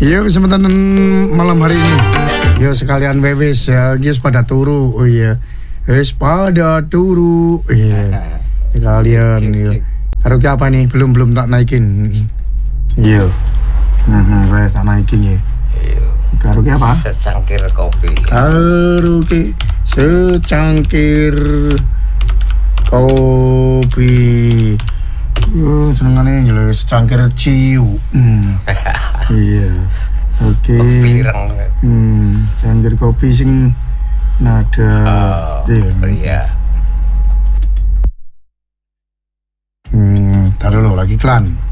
Iya, kesempatan malam hari ini. Ya sekalian wewes ya, guys pada turu. Oh iya. Wes pada turu. Iya. Sekalian ya. Karo ki apa nih? Belum tak naikin. Iya. Wes tak naikin ya. Iya. Karo ki apa? Secangkir kopi. Karo ki secangkir kopi. Yo senengane lho secangkir ciu. Iya. Oke. Pirang. Secangkir kopi sing nada. Iya. Taruh lo lagi iklan.